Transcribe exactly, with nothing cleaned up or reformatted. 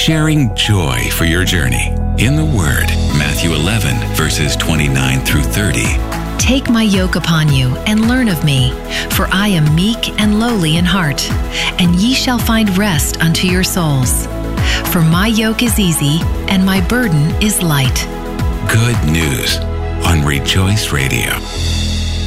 sharing joy for your journey. In the Word, Matthew eleven, verses twenty-nine through thirty. Take my yoke upon you and learn of me, for I am meek and lowly in heart, and ye shall find rest unto your souls. For my yoke is easy and my burden is light. Good news on Rejoice Radio.